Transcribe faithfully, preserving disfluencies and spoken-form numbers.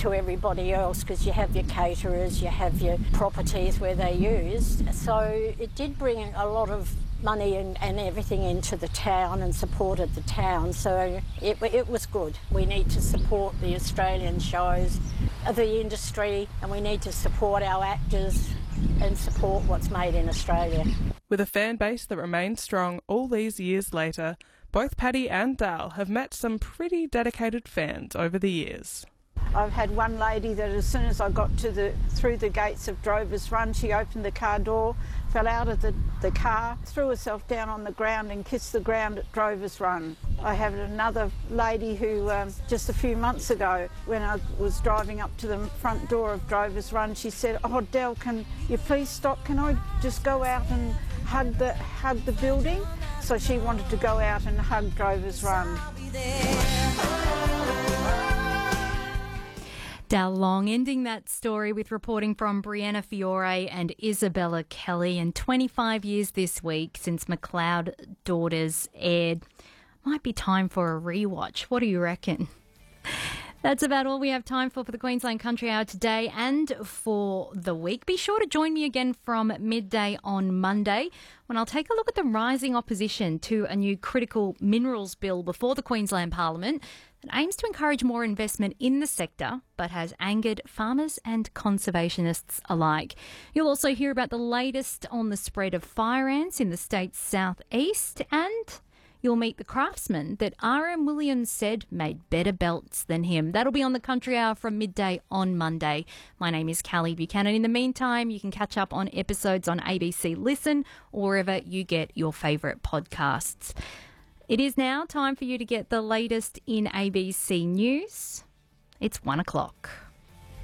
to everybody else because you have your caterers, you have your properties where they used. So it did bring a lot of money and, and everything into the town and supported the town. So it, it was good. We need to support the Australian shows, the industry, and we need to support our actors and support what's made in Australia. With a fan base that remains strong all these years later, both Paddy and Dal have met some pretty dedicated fans over the years. I've had one lady that as soon as I got to the through the gates of Drovers Run, she opened the car door, fell out of the, the car, threw herself down on the ground and kissed the ground at Drovers Run. I have another lady who um, just a few months ago, when I was driving up to the front door of Drovers Run, she said, "Oh, Del, can you please stop? Can I just go out and hug the, hug the building?" So she wanted to go out and hug Drovers Run. Dal Long ending that story with reporting from Brianna Fiore and Isabella Kelly. And twenty-five years this week since McLeod Daughters aired. Might be time for a rewatch. What do you reckon? That's about all we have time for for the Queensland Country Hour today and for the week. Be sure to join me again from midday on Monday when I'll take a look at the rising opposition to a new critical minerals bill before the Queensland Parliament that aims to encourage more investment in the sector but has angered farmers and conservationists alike. You'll also hear about the latest on the spread of fire ants in the state's southeast, and you'll meet the craftsman that R M Williams said made better belts than him. That'll be on the Country Hour from midday on Monday. My name is Callie Buchanan. In the meantime, you can catch up on episodes on A B C Listen or wherever you get your favourite podcasts. It is now time for you to get the latest in A B C News. It's one o'clock.